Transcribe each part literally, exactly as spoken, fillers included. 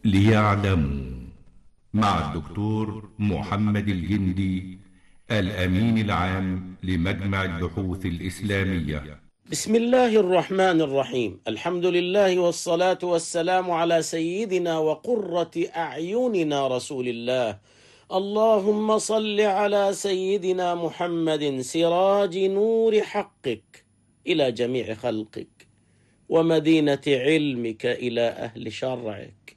ليعلموا مع الدكتور محمد الجندي الأمين العام لمجمع البحوث الإسلامية. بسم الله الرحمن الرحيم. الحمد لله والصلاة والسلام على سيدنا وقرة أعيننا رسول الله. اللهم صل على سيدنا محمد سراج نور حقك إلى جميع خلقك، ومدينة علمك إلى أهل شرعك،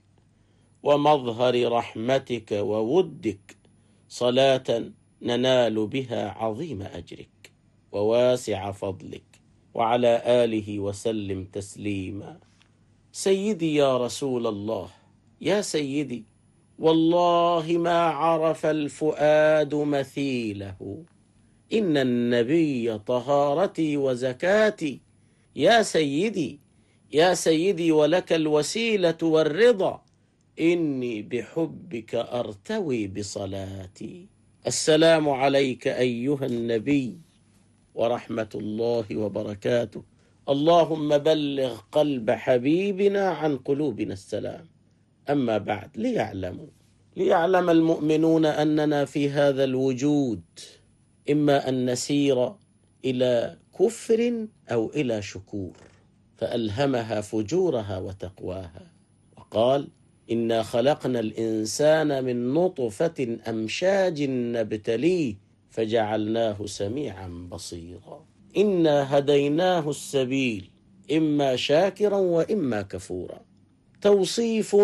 ومظهر رحمتك وودك، صلاة ننال بها عظيم أجرك وواسع فضلك، وعلى آله وسلم تسليما. سيدي يا رسول الله، يا سيدي، والله ما عرف الفؤاد مثيله، إن النبي طهارتي وزكاتي. يا سيدي يا سيدي، ولك الوسيلة والرضا، إني بحبك أرتوي بصلاتي. السلام عليك أيها النبي ورحمة الله وبركاته. اللهم بلغ قلب حبيبنا عن قلوبنا السلام. أما بعد، ليعلموا ليعلم المؤمنون أننا في هذا الوجود إما أن نسير إلى كفر أو إلى شكور، فألهمها فجورها وتقواها، وقال: إنا خلقنا الإنسان من نطفة أمشاج نبتليه فجعلناه سميعا بصيرا. إنا هديناه السبيل، إما شاكرا وإما كفورا. توصيف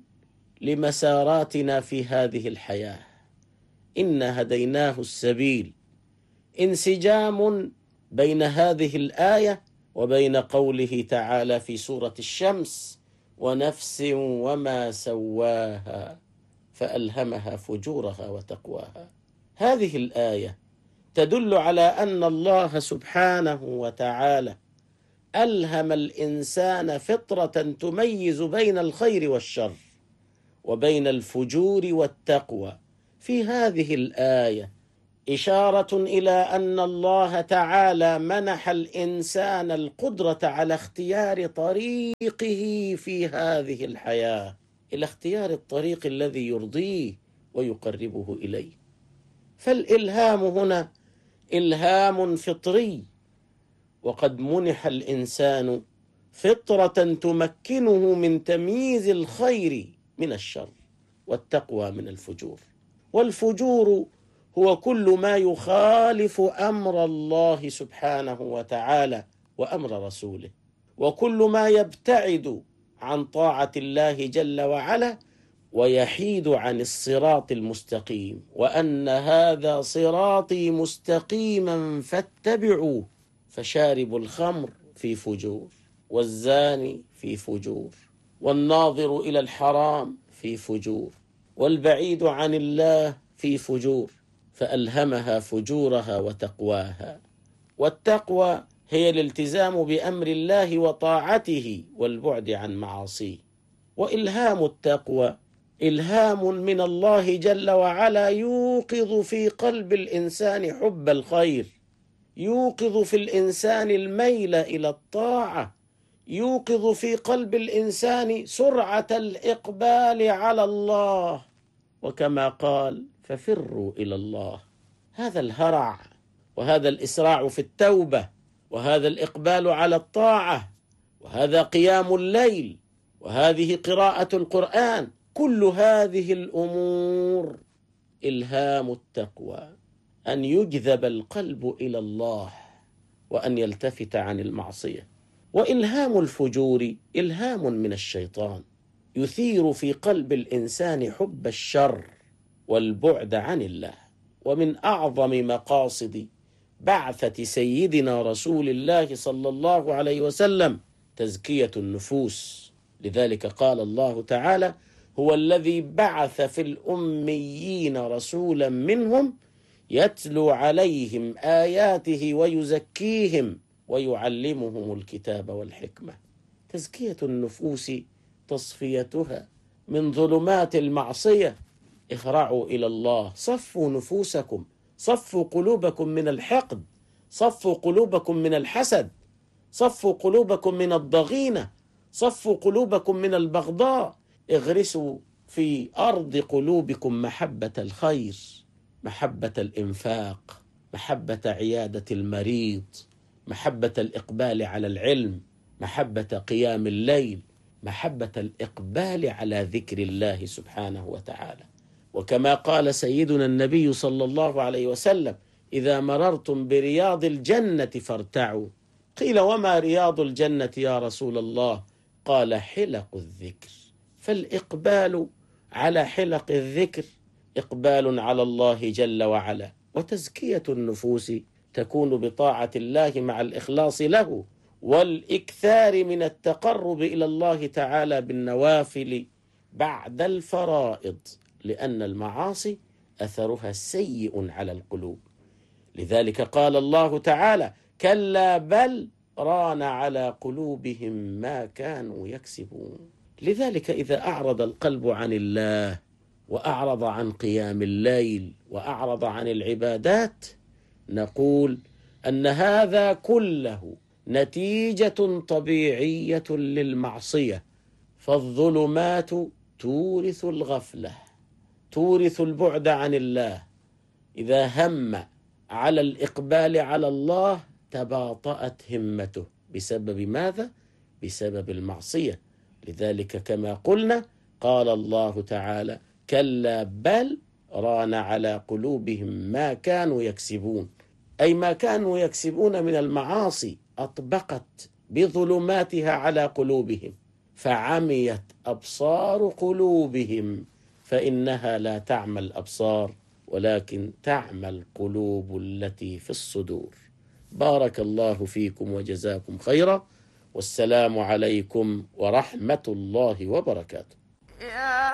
لمساراتنا في هذه الحياة. إنا هديناه السبيل، انسجام بين هذه الآية وبين قوله تعالى في سورة الشمس: ونفس وما سواها فألهمها فجورها وتقواها. هذه الآية تدل على أن الله سبحانه وتعالى ألهم الإنسان فطرة تميز بين الخير والشر وبين الفجور والتقوى. في هذه الآية إشارة إلى أن الله تعالى منح الإنسان القدرة على اختيار طريقه في هذه الحياة، إلى اختيار الطريق الذي يرضيه ويقربه إليه. فالإلهام هنا إلهام فطري، وقد منح الإنسان فطرة تمكنه من تمييز الخير من الشر والتقوى من الفجور. والفجور هو كل ما يخالف أمر الله سبحانه وتعالى وأمر رسوله، وكل ما يبتعد عن طاعة الله جل وعلا ويحيد عن الصراط المستقيم. وأن هذا صراطي مستقيما فاتبعوه. فشارب الخمر في فجور، والزاني في فجور، والناظر إلى الحرام في فجور، والبعيد عن الله في فجور. فألهمها فجورها وتقواها. والتقوى هي الالتزام بأمر الله وطاعته والبعد عن معاصيه. وإلهام التقوى إلهام من الله جل وعلا يوقظ في قلب الإنسان حب الخير، يوقظ في الإنسان الميل إلى الطاعة، يوقظ في قلب الإنسان سرعة الإقبال على الله. وكما قال: ففروا إلى الله. هذا الهرع وهذا الإسراع في التوبة، وهذا الإقبال على الطاعة، وهذا قيام الليل، وهذه قراءة القرآن، كل هذه الأمور إلهام التقوى، أن يجذب القلب إلى الله وأن يلتفت عن المعصية. وإلهام الفجور إلهام من الشيطان، يثير في قلب الإنسان حب الشر والبعد عن الله. ومن أعظم مقاصد بعثة سيدنا رسول الله صلى الله عليه وسلم تزكية النفوس. لذلك قال الله تعالى: هو الذي بعث في الأميين رسولا منهم يتلو عليهم آياته ويزكيهم ويعلمهم الكتاب والحكمة. تزكية النفوس تصفيتها من ظلمات المعصية. اخرعوا إلى الله، صفوا نفوسكم، صفوا قلوبكم من الحقد، صفوا قلوبكم من الحسد، صفوا قلوبكم من الضغينة، صفوا قلوبكم من البغضاء. اغرسوا في أرض قلوبكم محبة الخير، محبة الإنفاق، محبة عيادة المريض، محبة الإقبال على العلم، محبة قيام الليل، محبة الإقبال على ذكر الله سبحانه وتعالى. وكما قال سيدنا النبي صلى الله عليه وسلم: إذا مررتم برياض الجنة فارتعوا. قيل: وما رياض الجنة يا رسول الله؟ قال: حلق الذكر. فالإقبال على حلق الذكر إقبال على الله جل وعلا، وتزكية النفوس تكون بطاعة الله مع الإخلاص له، والإكثار من التقرب إلى الله تعالى بالنوافل بعد الفرائض، لأن المعاصي أثرها سيء على القلوب. لذلك قال الله تعالى: كلا بل ران على قلوبهم ما كانوا يكسبون. لذلك إذا أعرض القلب عن الله وأعرض عن قيام الليل وأعرض عن العبادات، نقول أن هذا كله نتيجة طبيعية للمعصية. فالظلمات تورث الغفلة، تورث البعد عن الله. إذا هم على الإقبال على الله تباطأت همته. بسبب ماذا؟ بسبب المعصية. لذلك كما قلنا قال الله تعالى: كلا بل ران على قلوبهم ما كانوا يكسبون، أي ما كانوا يكسبون من المعاصي أطبقت بظلماتها على قلوبهم، فعميت أبصار قلوبهم، فإنها لا تعمى الأبصار ولكن تعمى القلوب التي في الصدور. بارك الله فيكم وجزاكم خيرا، والسلام عليكم ورحمة الله وبركاته.